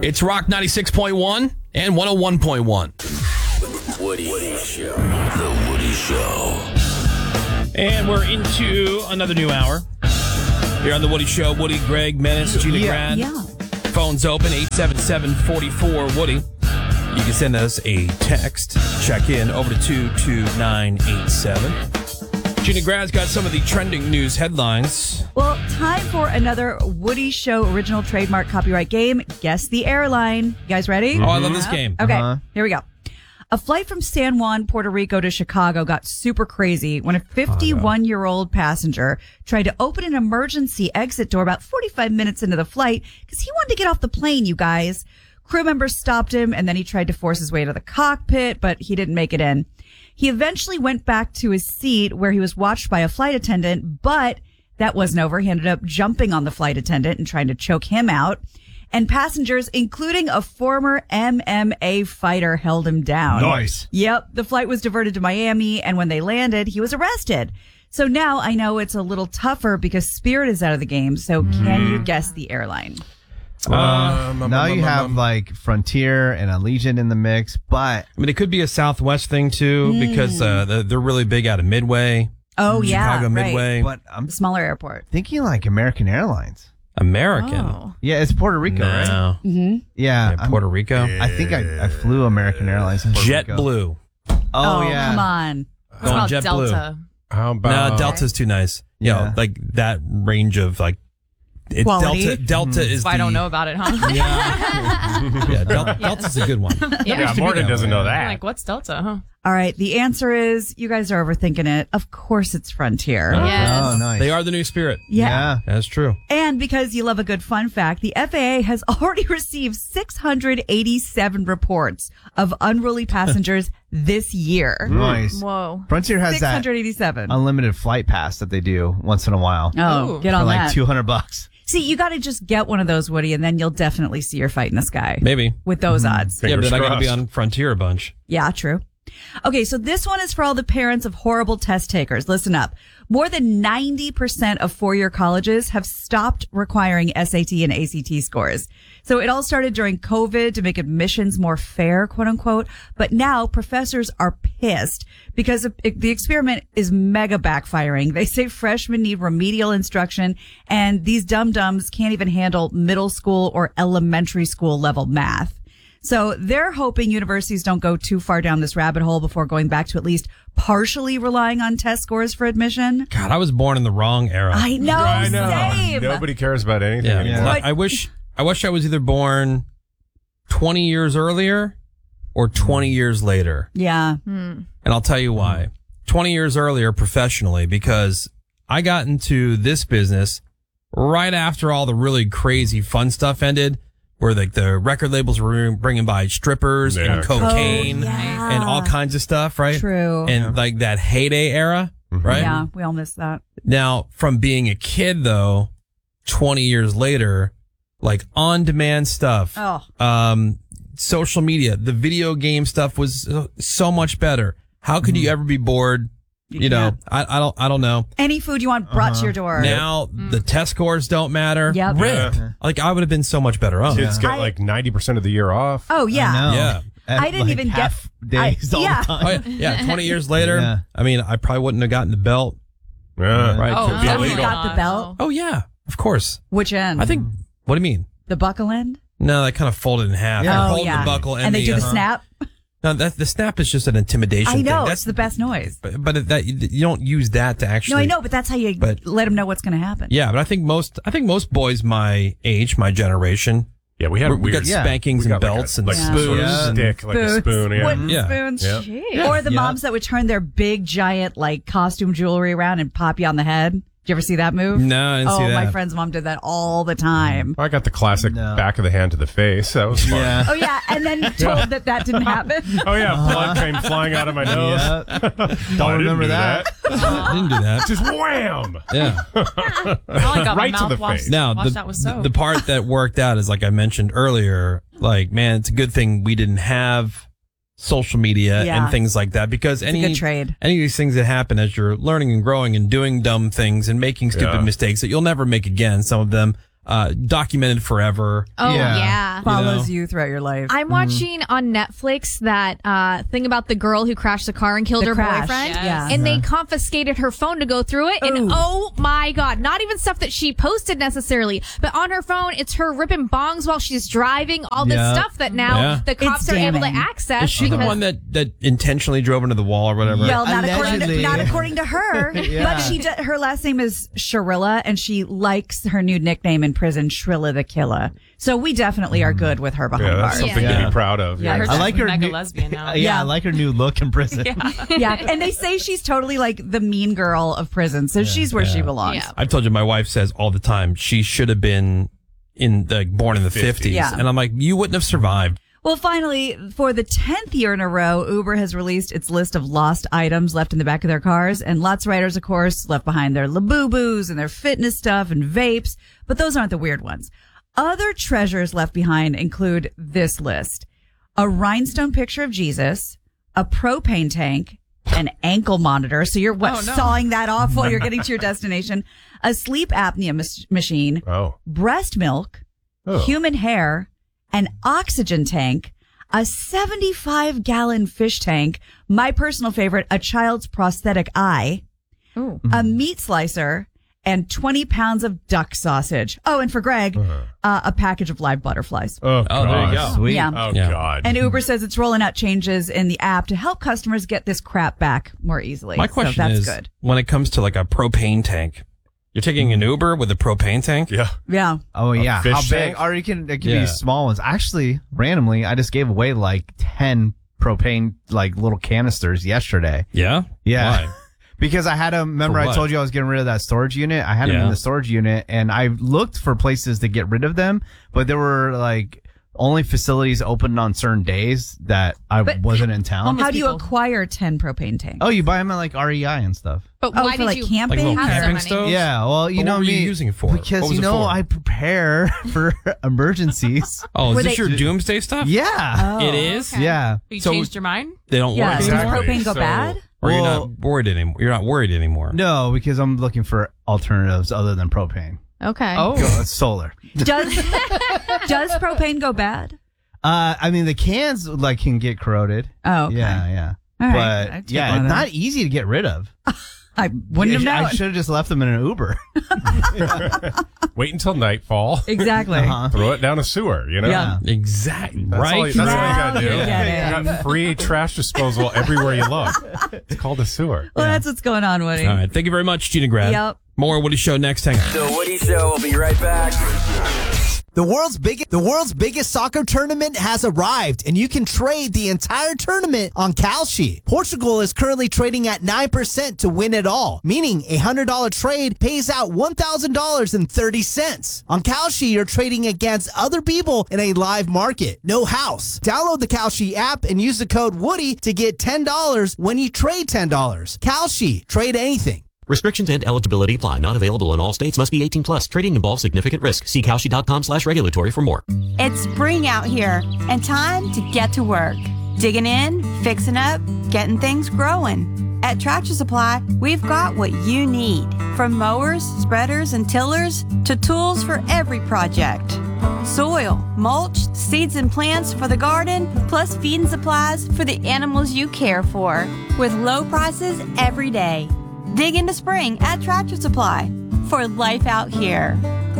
It's Rock 96.1 and 101.1. The Woody Show. The Woody Show. And we're into another new hour. Here on The Woody Show, Woody, Greg, Menace, Gina Grad. Yeah. Phone's open, 877-44-WOODY. You can send us a text. Check in over to 22987. Gina Grad's got some of the trending news headlines. Well, time for another Woody Show original trademark copyright game. Guess the airline. You guys ready? Oh, I love this game. Okay, Here we go. A flight from San Juan, Puerto Rico to Chicago got super crazy when a 51-year-old passenger tried to open an emergency exit door about 45 minutes into the flight because he wanted to get off the plane, you guys. Crew members stopped him, and then he tried to force his way to the cockpit, but he didn't make it in. He eventually went back to his seat where he was watched by a flight attendant, but that wasn't over. He ended up jumping on the flight attendant and trying to choke him out. And passengers, including a former MMA fighter, held him down. Nice. Yep. The flight was diverted to Miami, and when they landed, he was arrested. So now I know it's a little tougher because Spirit is out of the game. So can you guess the airline? Now you have like Frontier and Allegiant in the mix, but I mean, it could be a Southwest thing, too, because they're really big out of Midway. Oh, yeah. Chicago Midway. but I'm Smaller airport. thinking like American Airlines. American. Yeah, it's Puerto Rico, right? No. Yeah, Yeah, Puerto Rico. I think I flew American Airlines in Puerto Rico. JetBlue. Oh, yeah. Come on. Go on JetBlue. Delta. How about No, Delta's too nice. You know, Yeah. like that range of like Quality. Delta is That's why I don't know about it, huh? Yeah, Delta's a good one. Yeah, Morgan doesn't know that. Like, what's Delta, huh? All right. The answer is you guys are overthinking it. Of course it's Frontier. Yes. Oh, nice. They are the new Spirit. Yeah. That's true. And because you love a good fun fact, the FAA has already received 687 reports of unruly passengers this year. Nice. Whoa. Frontier has that 687. unlimited flight pass that they do once in a while Oh, Ooh. get for on like that. $200. See, you got to just get one of those, Woody, and then you'll definitely see your fight in the sky. Maybe. With those odds. Yeah, but Fingers then I got to be crossed. on Frontier a bunch. Yeah, true. Okay, so this one is for all the parents of horrible test takers. Listen up. More than 90% of four-year colleges have stopped requiring SAT and ACT scores. So it all started during COVID to make admissions more fair, quote unquote. But now professors are pissed because the experiment is mega backfiring. They say freshmen need remedial instruction, and these dum-dums can't even handle middle school or elementary school level math. So they're hoping universities don't go too far down this rabbit hole before going back to at least partially relying on test scores for admission. God, I was born in the wrong era. I know, I know. same. Nobody cares about anything Yeah. anymore. I wish I was either born 20 years earlier or 20 years later. Yeah. And I'll tell you why. 20 years earlier professionally, because I got into this business right after all the really crazy fun stuff ended, where like the record labels were bringing by strippers Yeah. and cocaine Oh, yeah. and all kinds of stuff, right? True. And like that heyday era, right? Yeah, we all miss that. Now, from being a kid though, 20 years later, like on-demand stuff, social media, the video game stuff was so much better. How could you ever be bored? You know, I don't know. Any food you want brought to your door. Now the test scores don't matter. Yep. Rip. Like I would have been so much better off. Kids get like 90% of the year off. Oh, yeah. I know. Yeah. At, I didn't like, even half days all yeah. the time. Oh, yeah. 20 years later, Yeah. I mean, I probably wouldn't have gotten the belt. Yeah. Right. Oh, Could be Oh, you illegal. got the belt? Oh, yeah. Of course. Which end? I think, what do you mean? the buckle end? No, that kind of folded in half. Yeah. They Oh, hold yeah. the buckle and they do the uh-huh. snap? No, the snap is just an intimidation I know. thing. It's the best noise. But that you don't use that to actually. No, I know, but that's how you But- let them know what's going to happen. Yeah, but I think most boys my age, my generation, Yeah, we had we got weird. spankings We and got like belts a, and like spoons. sort of and- stick, like a Spoons, spoon. Yeah. wooden Yeah. spoons. Yeah. Or the Yeah. moms that would turn their big, giant, like, costume jewelry around and pop you on the head. Did you ever see that move? No, I didn't see Oh, my that. friend's mom did that all the time. I got the classic No. back of the hand to the face. That was fun. Yeah. Oh, yeah, and then told that didn't happen. Oh yeah, blood came flying out of my nose. Yeah. I Don't didn't remember do that. I didn't do that. Just wham! Yeah. I only got Right my to mouth the washed, face. Now, washed out with soap. the part that worked out is, like I mentioned earlier, like, man, it's a good thing we didn't have social media Yeah. and things like that, because a good trade. any of these things that happen as you're learning and growing and doing dumb things and making stupid Yeah. mistakes that you'll never make again, some of them, documented forever. Oh, yeah. Follows you throughout your life. I'm watching on Netflix that thing about the girl who crashed the car and killed her boyfriend. Yes. Yeah. And they confiscated her phone to go through it. And oh my God, not even stuff that she posted necessarily, but on her phone, it's her ripping bongs while she's driving, all this stuff that now the cops are able to access. Is she the one that intentionally drove into the wall or whatever? Well, not according to her. But her last name is Sharilla, and she likes her new nickname in prison, Shrilla the Killer. So we definitely are good with her behind bars. That's something to be proud of. Yeah, Yeah. I like her mega new, lesbian now. I like her new look in prison. Yeah, and they say she's totally like the mean girl of prison, so she's where she belongs. Yeah. I've told you, my wife says all the time she should have been born in the 50s. Yeah. And I'm like, you wouldn't have survived. Well, finally, for the 10th year in a row, Uber has released its list of lost items left in the back of their cars. And lots of riders, of course, left behind their Labubus and their fitness stuff and vapes. But those aren't the weird ones. Other treasures left behind include this list: a rhinestone picture of Jesus, a propane tank, an ankle monitor. So you're sawing that off while you're getting to your destination, a sleep apnea machine, breast milk, human hair, an oxygen tank, a 75-gallon fish tank, my personal favorite, a child's prosthetic eye, a meat slicer, and 20 pounds of duck sausage. Oh, and for Greg, a package of live butterflies. Oh, there you go. Sweet. Yeah. Oh, God. And Uber says it's rolling out changes in the app to help customers get this crap back more easily. My question so that's is, good. when it comes to like a propane tank, you're taking an Uber with a propane tank? Yeah. Yeah. Oh, yeah. fish How big? tank? Or it can be small ones. Actually, randomly, I just gave away like 10 propane, like little canisters yesterday. Yeah? Yeah. Why? Because I had them, remember For I what? told you I was getting rid of that storage unit? I had them in the storage unit, and I looked for places to get rid of them, but there were like only facilities open on certain days that I wasn't in town. How do you acquire 10 propane tanks? Oh, you buy them at like REI and stuff. But why for did like you camping? Like little have so camping many? stoves? Yeah, well, you But know what were me. you using it for? What Because, was you it know, for? I prepare for emergencies. Oh, is Were this they- your doomsday stuff? Yeah. It is? Yeah. You So- changed your mind? They don't Yeah, work does anymore? propane go So- bad? Or you're Well- not worried anymore? You're not worried anymore? No, because I'm looking for alternatives other than propane. Okay. Solar. Does propane go bad? I mean, the cans like can get corroded. Oh, okay. Yeah. All right. I'd But take yeah, one of it's them. not easy to get rid of. I wouldn't have known. I should have just left them in an Uber. Wait until nightfall. Exactly. Throw it down a sewer, you know? Yeah. Exactly. That's Right? all you got to do. You get it. You got free trash disposal everywhere you look. It's called a sewer. Well, that's what's going on, Woody. All right. Thank you very much, Gina Grad. Yep. More Woody Show next. Hang on. The Woody Show will be right back. The world's biggest soccer tournament has arrived, and you can trade the entire tournament on Kalshi. Portugal is currently trading at 9% to win it all, meaning a $100 trade pays out $1,000.30. On Kalshi, you're trading against other people in a live market. No house. Download the Kalshi app and use the code Woody to get $10 when you trade $10. Kalshi. Trade anything. Restrictions and eligibility apply. Not available in all states. Must be 18 plus. Trading involves significant risk. See Kalshi.com/regulatory for more. It's spring out here and time to get to work. Digging in, fixing up, getting things growing. At Tractor Supply, we've got what you need. From mowers, spreaders, and tillers to tools for every project. Soil, mulch, seeds and plants for the garden, plus feeding supplies for the animals you care for. With low prices every day. Dig into spring at Tractor Supply for life out here.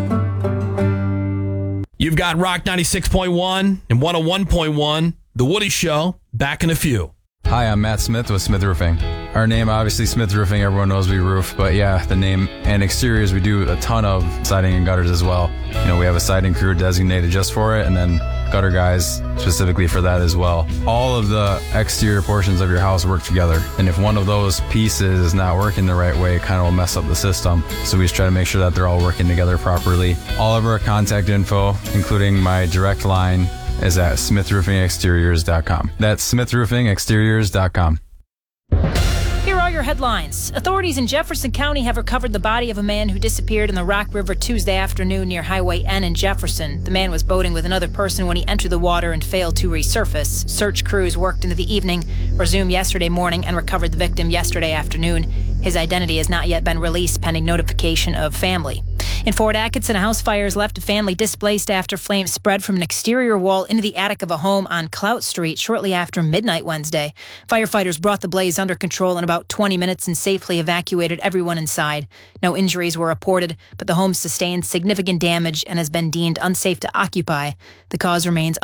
You've got Rock 96.1 and 101.1, The Woody Show, back in a few. Hi, I'm Matt Smith with Smith Roofing. Our name, obviously, Smith Roofing, everyone knows we roof, but yeah, the name and exteriors, we do a ton of siding and gutters as well. You know, we have a siding crew designated just for it, and then gutter guys specifically for that as well. All of the exterior portions of your house work together, and if one of those pieces is not working the right way, it kind of will mess up the system. So we just try to make sure that they're all working together properly. All of our contact info, including my direct line, is at smithroofingexteriors.com. That's smithroofingexteriors.com. Here are your headlines. Authorities in Jefferson County have recovered the body of a man who disappeared in the Rock River Tuesday afternoon near Highway N in Jefferson. The man was boating with another person when he entered the water and failed to resurface. Search crews worked into the evening, resumed yesterday morning, and recovered the victim yesterday afternoon. His identity has not yet been released pending notification of family. In Fort Atkinson, a house fire has left a family displaced after flames spread from an exterior wall into the attic of a home on Clout Street shortly after midnight Wednesday. Firefighters brought the blaze under control in about 20 minutes and safely evacuated everyone inside. No injuries were reported, but the home sustained significant damage and has been deemed unsafe to occupy. The cause remains